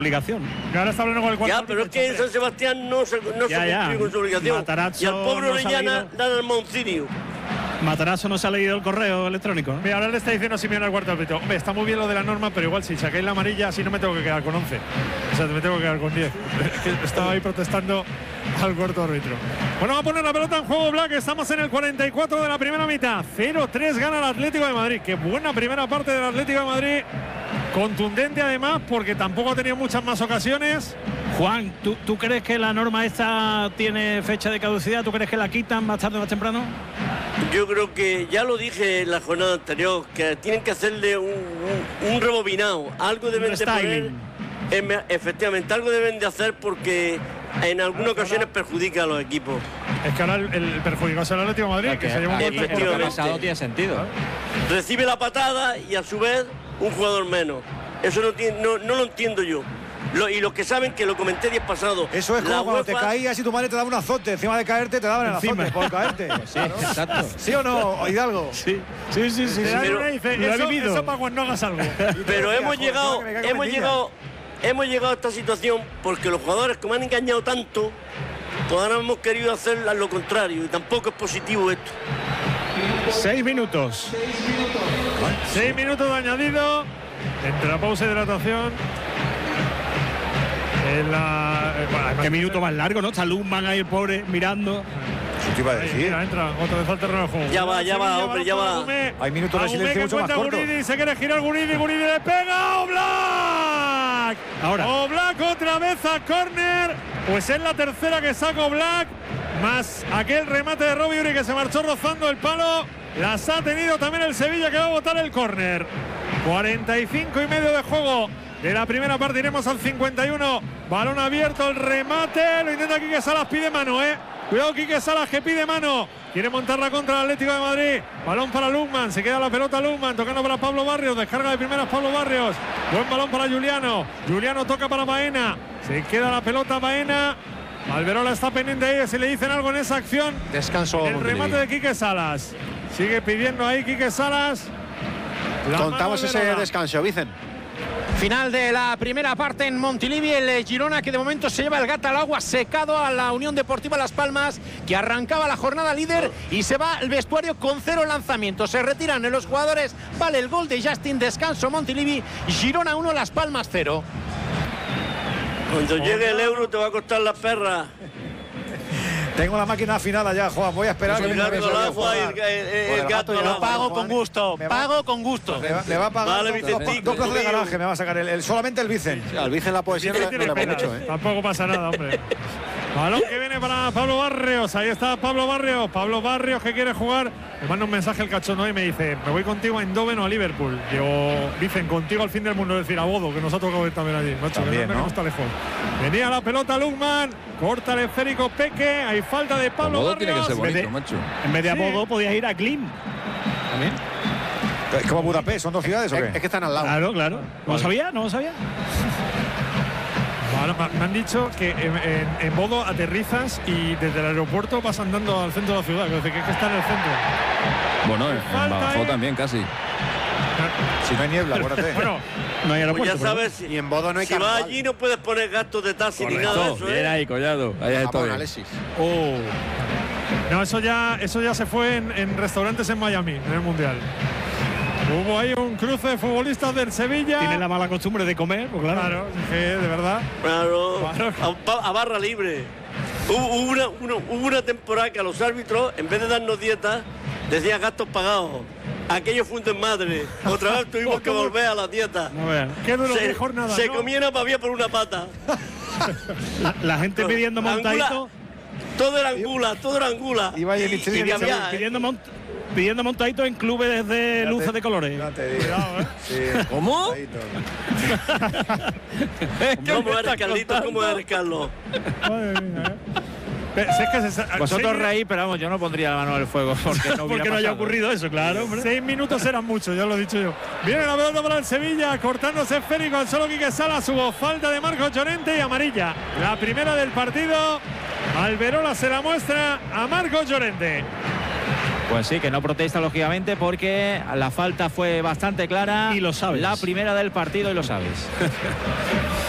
obligación. Y ahora está hablando con el cuarto. Ya, pero es que San Sebastián no se cumplió con su obligación. Matarazzo y al pobre no Orellana dan al Moncinio. Matarazzo no se ha leído el correo electrónico. Mira, ahora le está diciendo Simeone al cuarto árbitro: hombre, está muy bien lo de la norma, pero igual si sacáis la amarilla, así no me tengo que quedar con 11. O sea, me tengo que quedar con 10. Estaba ahí protestando al cuarto árbitro. Bueno, va a poner la pelota en juego Black. Estamos en el 44 de la primera mitad. 0-3 gana el Atlético de Madrid. Qué buena primera parte del Atlético de Madrid. Contundente además, porque tampoco ha tenido muchas más ocasiones. Juan, ¿tú crees que la norma esta tiene fecha de caducidad? ¿Tú crees que la quitan más tarde o más temprano? Yo creo que ya lo dije en la jornada anterior, que tienen que hacerle un rebobinado. Algo deben de poner. Efectivamente, algo deben de hacer porque en algunas ocasiones perjudica a los equipos. Es que ahora el perjudicado es el Atlético de Madrid, que se lleva un golpe. Efectivamente. No tiene sentido. Recibe la patada y a su vez un jugador menos. Eso no lo entiendo yo. Y los que saben, que lo comenté días pasados. Eso es como cuando te caías y tu madre te daba un azote. Encima de caerte te daban el azote por caerte. Sí, exacto. ¿Sí o no, Hidalgo? Sí. Pero eso para cuando hagas algo. Pero hemos llegado a esta situación porque los jugadores, como han engañado tanto, pues ahora hemos querido hacer lo contrario y tampoco es positivo esto. 6 minutos. 6 minutos de añadido entre la pausa de hidratación. Qué minuto más largo, ¿no? Está Luzman ahí, el pobre, mirando. Eso te iba a decir. Mira, entra otra vez al terreno de juego. Ya va, hombre, ya va. Hay minutos de silencio mucho más cortos. Se quiere girar Guridi le pega a Oblak. Ahora. Oblak otra vez a córner. Pues es la tercera que saca Oblak, más aquel remate de Robbie Uri que se marchó rozando el palo. Las ha tenido también el Sevilla, que va a botar el córner. 45 y medio de juego de la primera parte. Iremos al 51. Balón abierto, el remate. Lo intenta Quique Salas, pide mano, Cuidado Quique Salas, que pide mano. Quiere montarla contra el Atlético de Madrid. Balón para Luzman. Se queda la pelota Luzman. Tocando para Pablo Barrios. Descarga de primeras Pablo Barrios. Buen balón para Juliano. Juliano toca para Baena. Se queda la pelota Baena. Alberola está pendiente ahí. Si le dicen algo en esa acción. Descanso. El remate de Quique Salas. Sigue pidiendo ahí Quique Salas. Contamos ese descanso, Vicen. Final de la primera parte en Montilivi, el Girona, que de momento se lleva el gato al agua, secado a la Unión Deportiva Las Palmas, que arrancaba la jornada líder y se va el vestuario con 0 lanzamientos. Se retiran los jugadores, vale el gol de Justin, descanso Montilivi, Girona 1, Las Palmas 0. Cuando llegue el Euro te va a costar la perra. Tengo la máquina afinada ya, Juan. Voy a esperar. El gato al agua y el gato al agua. Pago con gusto, pago con gusto. Le va a pagar vale, dos plazas de garaje, me va a sacar solamente el Vicen. Al Vicen la poesía no le va mucho, Tampoco pasa nada, hombre. Balón que viene para Pablo Barrios. Ahí está Pablo Barrios. Pablo Barrios, que quiere jugar. Me manda un mensaje el cachondo y me dice: me voy contigo a Eindhoven o a Liverpool. Digo, dicen, contigo al fin del mundo. Es decir, a Bodo, que nos ha tocado ir también allí. Macho, también, que no está lejos. Venía la pelota Luzman. Corta el esférico Peque. Hay falta de Pablo Barrios. Tiene que ser bonito, macho. En vez de a Bodo podías ir a Klim. ¿También? ¿Es como Budapest? ¿Son dos ciudades o qué? Es que están al lado. Claro. ¿No lo sabía? ¿No lo sabía? Bueno, me han dicho que en Bodo aterrizas y desde el aeropuerto vas andando al centro de la ciudad. Que es que está en el centro. Bueno, en Badajoz también casi. Si no hay niebla, acuérdate. Bueno, no hay pues aeropuerto. ya sabes, y en Bodo no hay si vas allí no puedes poner gastos de taxi ni nada de eso. Bien ahí, Collado. Ahí estoy. Alexis. no, eso ya se fue en restaurantes en Miami, en el Mundial. Hubo ahí un cruce de futbolistas del Sevilla. Tiene la mala costumbre de comer, pues claro. Claro, que de verdad. Claro, a barra libre. Hubo una temporada que a los árbitros, en vez de darnos dietas, decían gastos pagados. Aquello fue un desmadre. Otra vez tuvimos que volver a las dietas. Qué duro, mejor nada. Se comía una pavía por una pata. La gente pidiendo montadito. Todo era angula. Iba ahí pidiendo montadito en clubes de luces de colores. Cuidado, Sí. ¿Cómo? ¿Cómo eres, Carlitos? ¿Cómo eres, Carlos? Madre mía, Vosotros reís, pero vamos, yo no pondría la mano al fuego porque no haya ocurrido eso, claro, hombre. 6 minutos eran muchos, ya lo he dicho yo. Viene la pelota para el Sevilla, cortándose esférico al solo Quique Salas. Hubo falta de Marcos Llorente y amarilla. La primera del partido. Alberola se la muestra a Marcos Llorente. Pues sí, que no protesta lógicamente porque la falta fue bastante clara. Y lo sabes. La primera del partido y lo sabes.